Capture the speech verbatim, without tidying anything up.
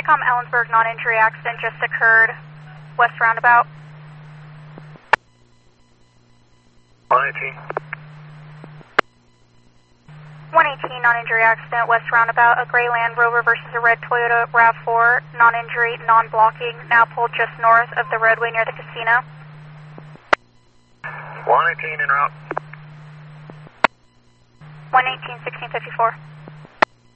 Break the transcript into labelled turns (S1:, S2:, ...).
S1: Intercom Ellensburg non-injury accident just occurred west roundabout.
S2: one eighteen.
S1: one eighteen non-injury accident west roundabout. A gray Land Rover versus a red Toyota RAV four, non-injury, non-blocking, now pulled just north of the roadway near the casino.
S2: one eighteen en route.
S1: one eighteen, sixteen fifty-four.